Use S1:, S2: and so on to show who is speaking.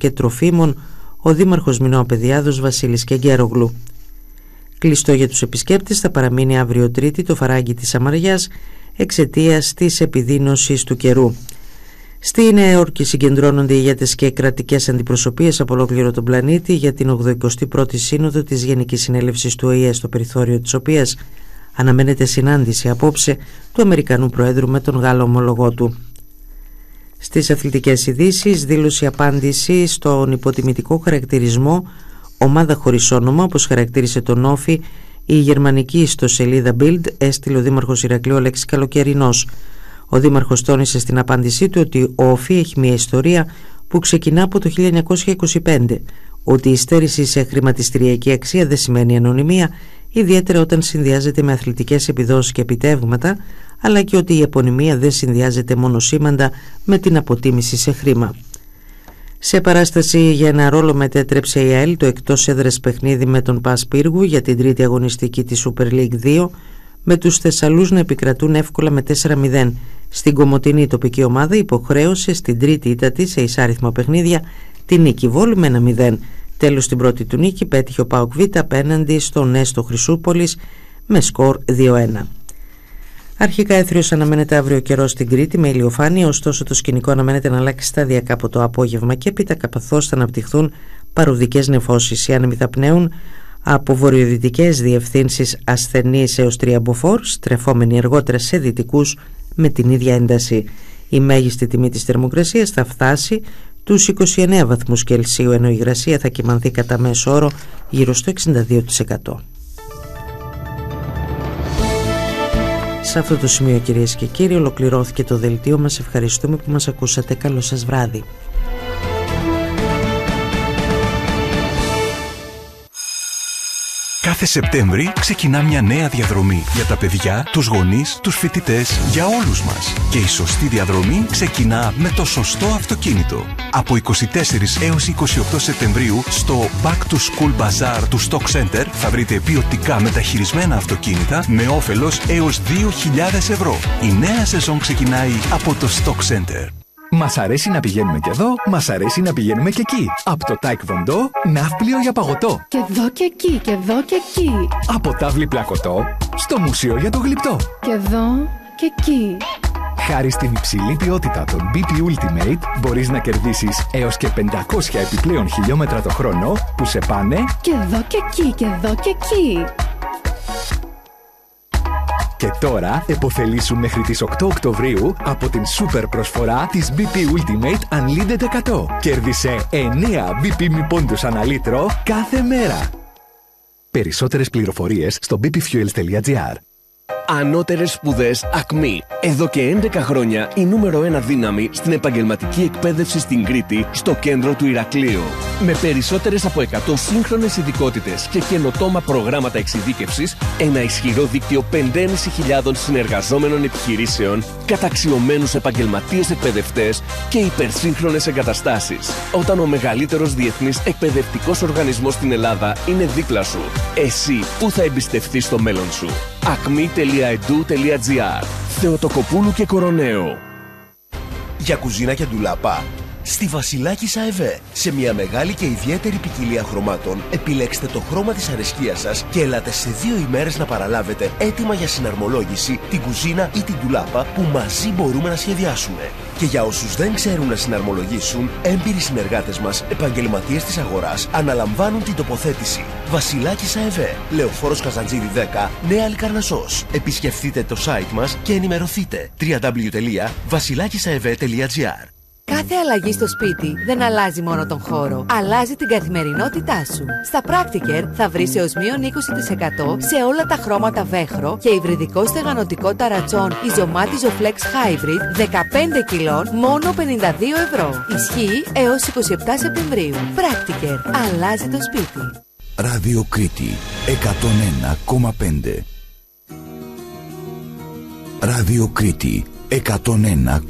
S1: και τροφίμων ο δήμαρχος Μινώα-Παιδιάδος Βασίλης Κεγκέρογλου. Κλειστό για τους επισκέπτες θα παραμείνει αύριο Τρίτη το φαράγγι της Σαμαριάς εξαιτίας της επιδείνωσης του καιρού. Στη Νέα Υόρκη συγκεντρώνονται ηγέτες και κρατικές αντιπροσωπείες από ολόκληρο τον πλανήτη για την 81η Σύνοδο της Γενικής Συνέλευσης του ΟΗΕ, στο περιθώριο της οποίας αναμένεται συνάντηση απόψε του Αμερικανού Προέδρου με τον Γάλλο ομολογό του. Στις αθλητικές ειδήσεις, δήλωση απάντηση στον υποτιμητικό χαρακτηρισμό ομάδα χωρίς όνομα, όπως χαρακτήρισε τον Όφη η γερμανική ιστοσελίδα Bild, έστειλε ο δήμαρχος Ηρακλείου Αλέξης Καλοκαιρινός. Ο δήμαρχος τόνισε στην απάντησή του ότι ο Όφη έχει μια ιστορία που ξεκινά από το 1925, ότι η στέρηση σε χρηματιστηριακή αξία δεν σημαίνει ανωνυμία, ιδιαίτερα όταν συνδυάζεται με αθλητικές επιδόσεις και επιτεύγματα, αλλά και ότι η επωνυμία δεν συνδυάζεται μονοσήμαντα με την αποτίμηση σε χρήμα. Σε παράσταση για ένα ρόλο μετέτρεψε η ΑΕΛ το εκτός έδρας παιχνίδι με τον ΠΑΣ Πύργου για την τρίτη αγωνιστική της Super League 2, με τους Θεσσαλούς να επικρατούν εύκολα με 4-0. Στην Κομοτηνή η τοπική ομάδα υποχρέωσε στην τρίτη ήττα της σε εισάριθμα παιχνίδια την νίκη Βόλου με 1-0. Τέλος, στην πρώτη του νίκη πέτυχε ο ΠΑΟΚ Β απέναντι στον Έστω Χρυσούπολης με σκορ 2-1. Αρχικά έθριος αναμένεται αύριο καιρό στην Κρήτη με ηλιοφάνεια, ωστόσο το σκηνικό αναμένεται να αλλάξει σταδιακά από το απόγευμα και έπειτα, καθώς θα αναπτυχθούν παροδικές νεφώσεις. Οι άνεμοι θα πνέουν από βορειοδυτικές διευθύνσεις ασθενείς έως τριαμποφόρ, στρεφόμενοι αργότερα σε δυτικούς με την ίδια ένταση. Η μέγιστη τιμή της θερμοκρασίας θα φτάσει τους 29 βαθμούς Κελσίου, ενώ η υγρασία θα κυμανθεί κατά μέσο όρο γύρω στο 62%. Σε αυτό το σημείο, κυρίες και κύριοι, ολοκληρώθηκε το δελτίο μας. Ευχαριστούμε που μας ακούσατε. Καλό σας βράδυ.
S2: Κάθε Σεπτέμβρη ξεκινά μια νέα διαδρομή για τα παιδιά, τους γονείς, τους φοιτητές, για όλους μας. Και η σωστή διαδρομή ξεκινά με το σωστό αυτοκίνητο. Από 24 έως 28 Σεπτεμβρίου στο Back to School Bazaar του Stock Center θα βρείτε ποιοτικά μεταχειρισμένα αυτοκίνητα με όφελος έως 2.000 ευρώ. Η νέα σεζόν ξεκινάει από το Stock Center.
S3: Μας αρέσει να πηγαίνουμε και εδώ, μας αρέσει να πηγαίνουμε και εκεί. Από το Taekwondo, ναύπλιο για παγωτό.
S4: Και εδώ και εκεί, και εδώ και εκεί.
S3: Από τάβλη πλακωτό, στο μουσείο για το γλυπτό.
S4: Και εδώ και εκεί.
S3: Χάρη στην υψηλή ποιότητα των BP Ultimate, μπορείς να κερδίσεις έως και 500 επιπλέον χιλιόμετρα το χρόνο που σε πάνε
S4: και εδώ και εκεί, και εδώ και εκεί.
S3: Και τώρα επωφελήσου μέχρι τις 8 Οκτωβρίου από την σούπερ προσφορά της BP Ultimate Unlimited 100. Κέρδισε 9 BP μη πόντους ανά λίτρο κάθε μέρα. Περισσότερες πληροφορίες στο bpfuels.gr.
S5: Ανώτερες σπουδές ΑΚΜΗ. Εδώ και 11 χρόνια η νούμερο 1 δύναμη στην επαγγελματική εκπαίδευση στην Κρήτη, στο κέντρο του Ηρακλείου. Με περισσότερες από 100 σύγχρονες ειδικότητες και καινοτόμα προγράμματα εξειδίκευσης, ένα ισχυρό δίκτυο 5.500 συνεργαζόμενων επιχειρήσεων, καταξιωμένους επαγγελματίες εκπαιδευτές και υπερσύγχρονες εγκαταστάσεις. Όταν ο μεγαλύτερος διεθνής εκπαιδευτικός οργανισμός στην Ελλάδα είναι δίπλα σου, εσύ πού θα εμπιστευτείς το μέλλον σου? acmi.edu.gr. Θεοτοκοπούλου και Κοροναίο.
S6: Για κουζίνα και ντουλάπα, στη Βασιλάκης ΑΕΒ. Σε μια μεγάλη και ιδιαίτερη ποικιλία χρωμάτων, επιλέξτε το χρώμα της αρεσκίας σας και ελάτε σε 2 ημέρες να παραλάβετε έτοιμα για συναρμολόγηση την κουζίνα ή την ντουλάπα που μαζί μπορούμε να σχεδιάσουμε. Και για όσους δεν ξέρουν να συναρμολογήσουν, έμπειροι συνεργάτες μας, επαγγελματίες της αγοράς, αναλαμβάνουν την τοποθέτηση. Βασιλάκης ΑΕΒ, Λεωφόρος Καζαντζίδη 10, Νέα Λικαρνασσός. Επισκεφτείτε το site μας και ενημερωθείτε. www.vasilakisaev.gr.
S7: Κάθε αλλαγή στο σπίτι δεν αλλάζει μόνο τον χώρο, αλλάζει την καθημερινότητά σου. Στα Practicare θα βρεις έως μείον 20% σε όλα τα χρώματα βέχρο και υβριδικό στεγανοτικό ταρατσόν Ιζωμάτιζο Flex Hybrid 15 κιλών μόνο 52 ευρώ. Ισχύει έως 27 Σεπτεμβρίου. Practicare. Αλλάζει το σπίτι.
S2: Ράδιο Κρήτη 101,5. Ράδιο Κρήτη 101,5.